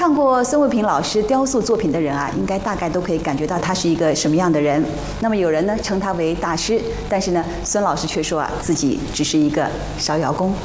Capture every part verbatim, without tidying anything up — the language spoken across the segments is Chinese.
看过孙卫平老师雕塑作品的人啊，应该大概都可以感觉到他是一个什么样的人。那么有人呢称他为大师，但是呢，孙老师却说啊，自己只是一个烧窑工。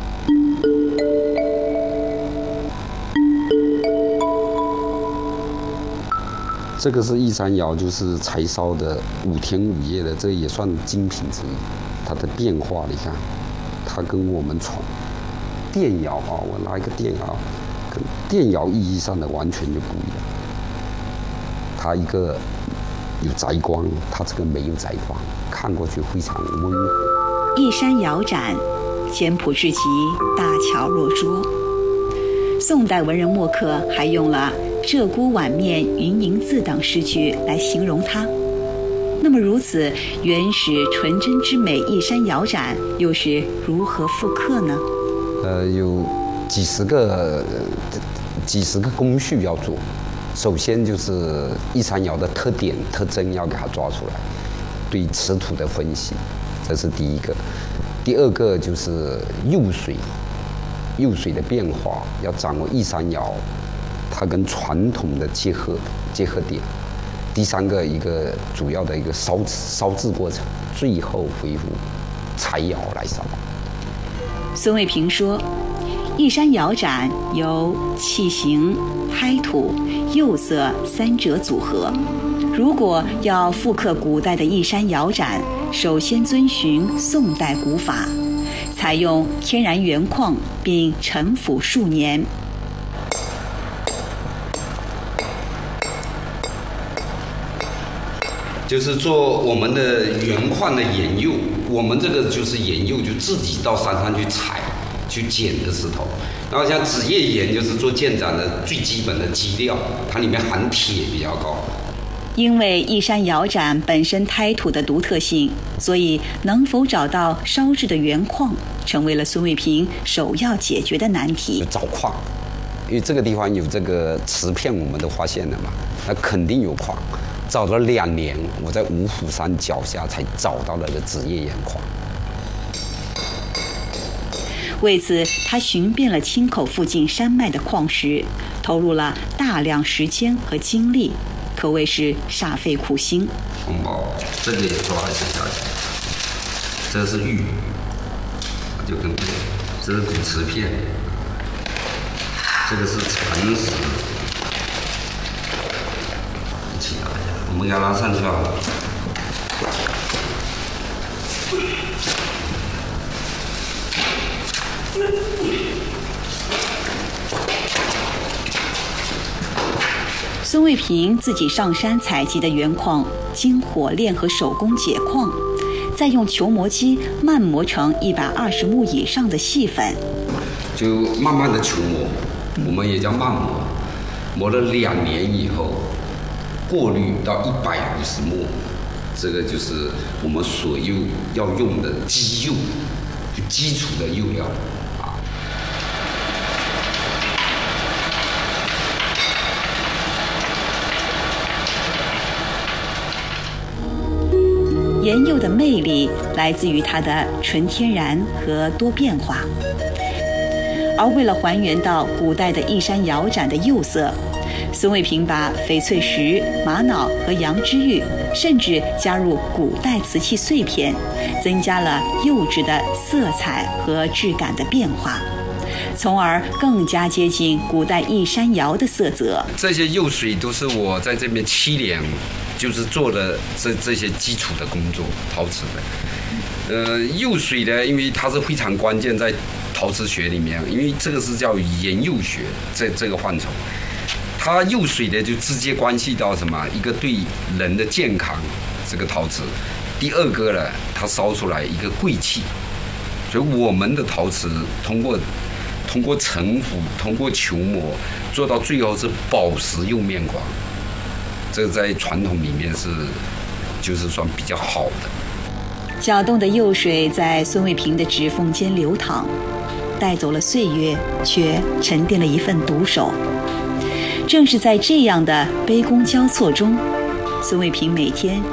这个是义山窑，就是柴烧的五天五夜的，这也算精品之一。它的变化，你看，它跟我们传电窑啊，我拿一个电窑，跟电窑意义上的完全就不一样。它一个有宅光，它这个没有宅光，看过去非常温和。 义山窑盏，简朴至极，大巧若拙。宋代文人墨客还用了鹧鸪碗面、云银字等诗句来形容它。那么如此原始纯真之美义山窑盏又是如何复刻呢？ 呃，有几十个、呃、几十个工序要做。首先就是义山窑的特点、特征要给它抓出来，对瓷土的分析，这是第一个。第二个就是釉水，釉水的变化要掌握义山窑它跟传统的结合结合点。第三个一个主要的一个烧烧制过程，最后恢复柴窑来烧。 孙卫平说，义山窑盏由器形、胎土、釉色三者组合。如果要复刻古代的义山窑盏，首先遵循宋代古法，采用天然原矿并陈腐数年。 就是做我们的原矿的研釉，我们这个就是研釉，就自己到山上去采、去捡的石头。然后像纸叶岩，就是做建盏的最基本的基料，它里面含铁比较高。 因为义山窑盏本身胎土的独特性，所以能否找到烧制的原矿，成为了孙卫平首要解决的难题。 找矿，因为这个地方有这个瓷片，我们都发现了嘛，那肯定有矿。找了两年，我在五虎山脚下才找到了个纸叶岩矿。 为此，他寻遍了青口附近山脉的矿石，投入了大量时间和精力，可谓是煞费苦心。 红宝，这个也抓一下下去，这是玉，就跟这是古瓷片，这个是蚕石。我们给它拉上去吧。 孙卫平自己上山采集的原矿，经火炼和手工解矿，再用球磨机慢磨成一百二十目以上的细粉， 就慢慢的球磨，我们也叫慢磨，磨了两年以后。过滤到一百五十目，这个就是我们所有要用的基釉，就基础的釉料啊。 岩釉的魅力来自于它的纯天然和多变化，而为了还原到古代的义山窑盏的釉色，孙卫平把翡翠石、玛瑙和羊脂玉，甚至加入古代瓷器碎片，增加了釉质的色彩和质感的变化，从而更加接近古代义山窑的色泽。 这些釉水都是我在这边七年，就是做的这这些基础的工作，陶瓷的。呃，釉水呢，因为它是非常关键在陶瓷学里面，因为这个是叫研釉学这这个范畴。它釉水的就直接关系到什么？一个对人的健康，这个陶瓷；第二个呢，它烧出来一个贵气。所以我们的陶瓷通过通过陈腐、通过球磨，做到最后是宝石釉面光。这个在传统里面是就是算比较好的。 搅动的釉水在孙卫平的指缝间流淌，带走了岁月，却沉淀了一份独守。正是在这样的杯弓交错中，孙卫平每天